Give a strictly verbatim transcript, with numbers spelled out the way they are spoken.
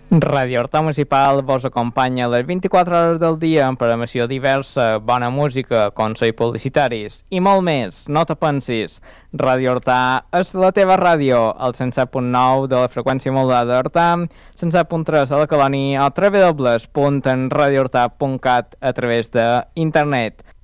Ràdio Horta Municipal vos acompanya les vint-i-quatre hores del dia amb programació diversa, bona música, consells publicitaris i molt més. No te pensis, Ràdio Horta és la teva ràdio, al cent set punt nou de la freqüència modulada d'Horta, cent set punt tres a la Colònia o w w w punt radio horta punt cat a través d'internet.